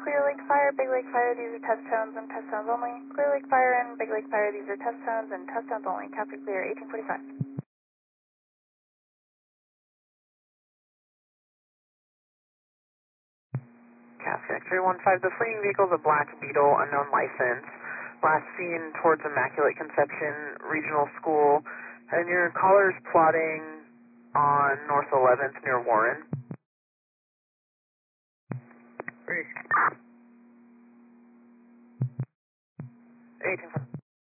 Clear Lake Fire, Big Lake Fire, these are test tones and test tones only. Clear Lake Fire and Big Lake Fire, these are test tones and test tones only. Capture clear, 1845. Cast 315, the fleeing vehicle is a black Beetle, unknown license. Last seen towards Immaculate Conception Regional School. And your caller's plotting on North 11th near Warren. 1845.